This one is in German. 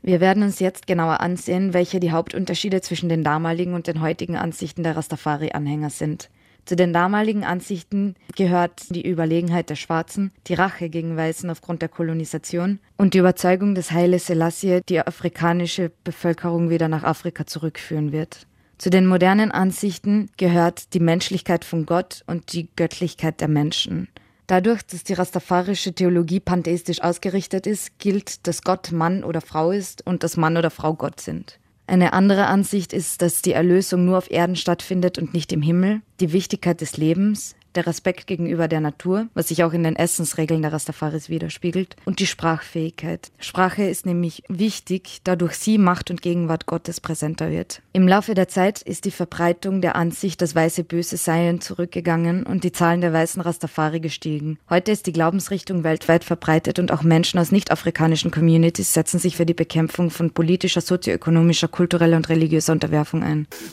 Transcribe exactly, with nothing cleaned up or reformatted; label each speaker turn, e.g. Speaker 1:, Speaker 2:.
Speaker 1: Wir werden uns jetzt genauer ansehen, welche die Hauptunterschiede zwischen den damaligen und den heutigen Ansichten der Rastafari-Anhänger sind. Zu den damaligen Ansichten gehört die Überlegenheit der Schwarzen, die Rache gegen Weißen aufgrund der Kolonisation und die Überzeugung, dass Haile Selassie die afrikanische Bevölkerung wieder nach Afrika zurückführen wird. Zu den modernen Ansichten gehört die Menschlichkeit von Gott und die Göttlichkeit der Menschen. Dadurch, dass die rastafarische Theologie pantheistisch ausgerichtet ist, gilt, dass Gott Mann oder Frau ist und dass Mann oder Frau Gott sind. Eine andere Ansicht ist, dass die Erlösung nur auf Erden stattfindet und nicht im Himmel, die Wichtigkeit des Lebens, der Respekt gegenüber der Natur, was sich auch in den Essensregeln der Rastafaris widerspiegelt, und die Sprachfähigkeit. Sprache ist nämlich wichtig, da durch sie Macht und Gegenwart Gottes präsenter wird. Im Laufe der Zeit ist die Verbreitung der Ansicht, dass Weiße böse seien, zurückgegangen und die Zahlen der weißen Rastafari gestiegen. Heute ist die Glaubensrichtung weltweit verbreitet und auch Menschen aus nicht-afrikanischen Communities setzen sich für die Bekämpfung von politischer, sozioökonomischer, kultureller und religiöser Unterwerfung ein.